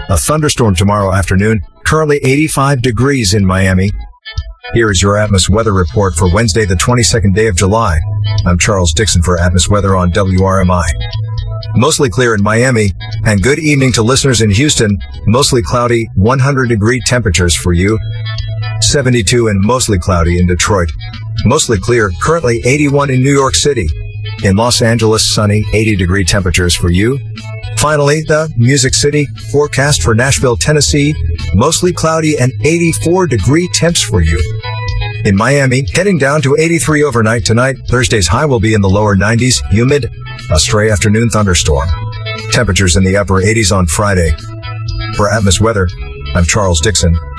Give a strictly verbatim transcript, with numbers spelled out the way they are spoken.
A thunderstorm tomorrow afternoon. Currently eighty-five degrees in Miami. Here is your Atmos weather report for Wednesday, the twenty-second day of July. I'm Charles Dixon for Atmos Weather on W R M I. Mostly clear in Miami, and good evening to listeners in Houston. Mostly cloudy, one hundred degree temperatures for you. seventy-two and mostly cloudy in Detroit. Mostly clear, currently eighty-one in New York City. In Los Angeles, sunny, eighty degree temperatures for you. Finally, the Music City forecast for Nashville, Tennessee. Mostly cloudy and eighty-four degree temps for you. In Miami, getting down to eighty-three overnight tonight. Thursday's high will be in the lower nineties, humid, a stray afternoon thunderstorm. Temperatures in the upper eighties on Friday. For Atmos Weather, I'm Charles Dixon.